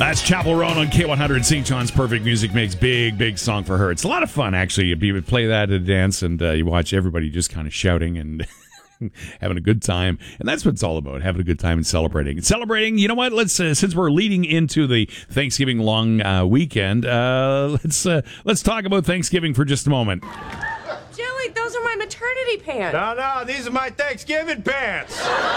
That's Chapel Roan on K100. St. John's Perfect Music Mix. Big song for her. It's a lot of fun, actually. You would play that at a dance, and you watch everybody just kind of shouting and having a good time. And that's what it's all about, having a good time and celebrating. Celebrating, you know what? Let's since we're leading into the Thanksgiving long weekend, let's talk about Thanksgiving for just a moment. Joey, those are my maternity pants. No, these are my Thanksgiving pants.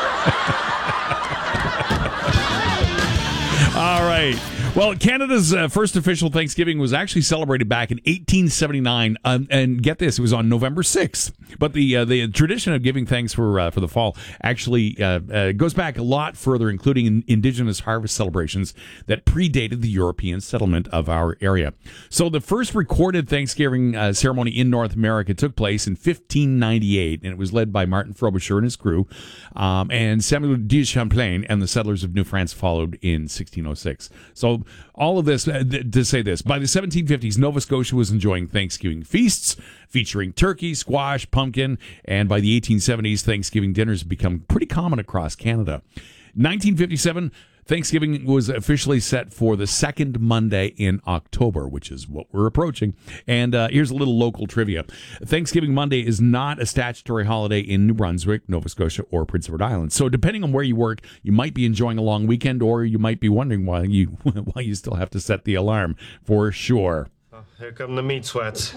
All right. Well, Canada's first official Thanksgiving was actually celebrated back in 1879, and get this, it was on November 6th. But the tradition of giving thanks for the fall actually goes back a lot further, including indigenous harvest celebrations that predated the European settlement of our area. So the first recorded Thanksgiving ceremony in North America took place in 1598, and it was led by Martin Frobisher and his crew, and Samuel de Champlain and the settlers of New France followed in 1606. So all of this to say this, by the 1750s, Nova Scotia was enjoying Thanksgiving feasts featuring turkey, squash, pumpkin, and by the 1870s, Thanksgiving dinners become pretty common across Canada. 1957, Thanksgiving was officially set for the second Monday in October, which is what we're approaching. And here's a little local trivia. Thanksgiving Monday is not a statutory holiday in New Brunswick, Nova Scotia, or Prince Edward Island. So depending on where you work, you might be enjoying a long weekend, or you might be wondering why you still have to set the alarm, for sure. Oh, here come the meat sweats.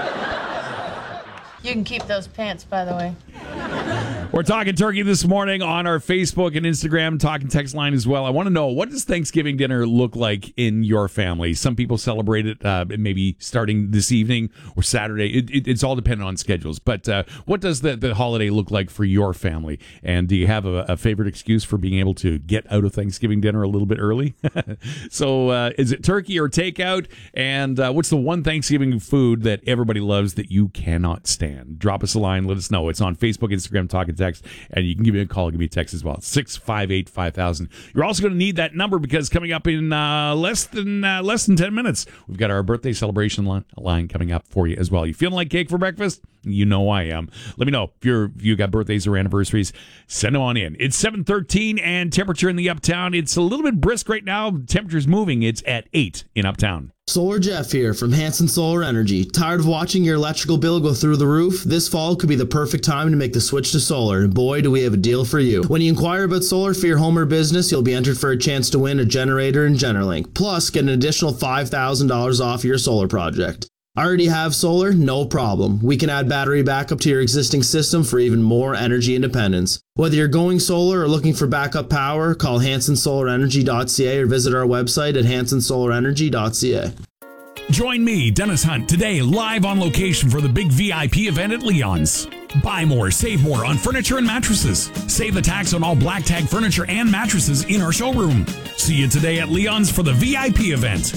You can keep those pants, by the way. We're talking turkey this morning on our Facebook and Instagram, talking text line as well. I want to know, what does Thanksgiving dinner look like in your family? Some people celebrate it maybe starting this evening or Saturday. It's all dependent on schedules. But what does the holiday look like for your family? And do you have a favorite excuse for being able to get out of Thanksgiving dinner a little bit early? So is it turkey or takeout? And what's the one Thanksgiving food that everybody loves that you cannot stand? Drop us a line. Let us know. It's on Facebook, Instagram, talk and text, and you can give me a call, give me a text as well. 658-5000. You're also going to need that number because coming up in less than 10 minutes, we've got our birthday celebration line coming up for you as well. You feeling like cake for breakfast? You know I am. Let me know if you got birthdays or anniversaries. Send them on in. It's 7:13 and temperature in the Uptown. It's a little bit brisk right now. Temperature's moving. It's at 8 in Uptown. Solar Jeff here from Hanson Solar Energy. Tired of watching your electrical bill go through the roof? This fall could be the perfect time to make the switch to solar, and boy, do we have a deal for you. When you inquire about solar for your home or business, you'll be entered for a chance to win a generator and Generlink. Plus, get an additional $5,000 off your solar project. Already have solar? No problem. We can add battery backup to your existing system for even more energy independence. Whether you're going solar or looking for backup power, call hansonsolarenergy.ca or visit our website at hansonsolarenergy.ca. Join me, Dennis Hunt, today live on location for the big VIP event at Leon's. Buy more, save more on furniture and mattresses. Save the tax on all black tag furniture and mattresses in our showroom. See you today at Leon's for the VIP event.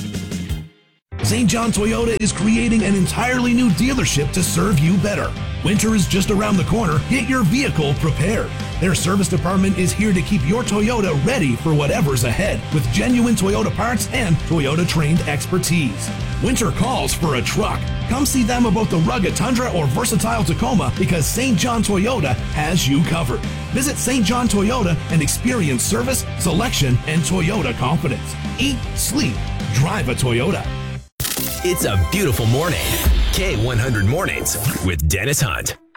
St. John Toyota is creating an entirely new dealership to serve you better. Winter is just around the corner. Get your vehicle prepared. Their service department is here to keep your Toyota ready for whatever's ahead with genuine Toyota parts and Toyota-trained expertise. Winter calls for a truck. Come see them about the rugged Tundra or versatile Tacoma because St. John Toyota has you covered. Visit St. John Toyota and experience service, selection, and Toyota confidence. Eat, sleep, drive a Toyota. It's a beautiful morning. K100 Mornings with Dennis Hunt.